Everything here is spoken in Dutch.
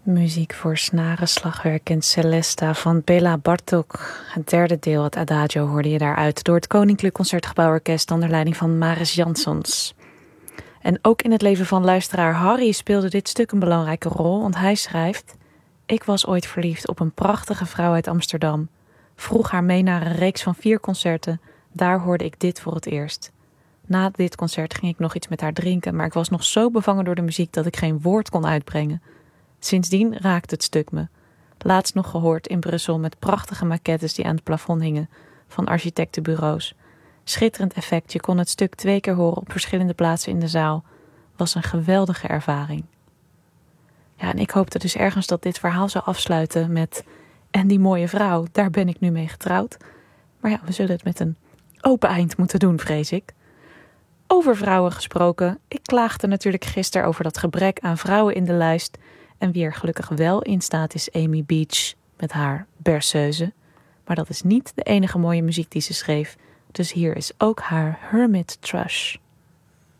Muziek voor snaren, slagwerk en celesta van Béla Bartók. Het derde deel, het Adagio, hoorde je daaruit door het Koninklijk Concertgebouworkest onder leiding van Maris Jansons. En ook in het leven van luisteraar Harry speelde dit stuk een belangrijke rol, want hij schrijft: Ik was ooit verliefd op een prachtige vrouw uit Amsterdam. Vroeg haar mee naar een reeks van 4 concerten. Daar hoorde ik dit voor het eerst. Na dit concert ging ik nog iets met haar drinken, maar ik was nog zo bevangen door de muziek dat ik geen woord kon uitbrengen. Sindsdien raakte het stuk me. Laatst nog gehoord in Brussel met prachtige maquettes die aan het plafond hingen van architectenbureaus. Schitterend effect, je kon het stuk 2 keer horen op verschillende plaatsen in de zaal. Was een geweldige ervaring. Ja, en ik hoopte dus ergens dat dit verhaal zou afsluiten met: en die mooie vrouw, daar ben ik nu mee getrouwd. Maar ja, we zullen het met een open eind moeten doen, vrees ik. Over vrouwen gesproken, ik klaagde natuurlijk gisteren over dat gebrek aan vrouwen in de lijst. En wie er gelukkig wel in staat is Amy Beach met haar Berceuse. Maar dat is niet de enige mooie muziek die ze schreef. Dus hier is ook haar Hermit Thrush.